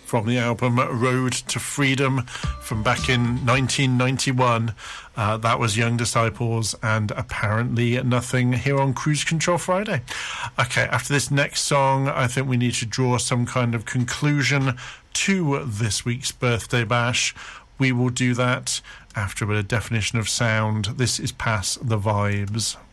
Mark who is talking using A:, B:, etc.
A: from the album Road to Freedom from back in 1991. That was Young Disciples and Apparently Nothing here on Cruise Control Friday. Okay, after this next song, I think we need to draw some kind of conclusion to this week's Birthday Bash. We will do that after a bit of Definition of Sound. This is Pass the Vibes.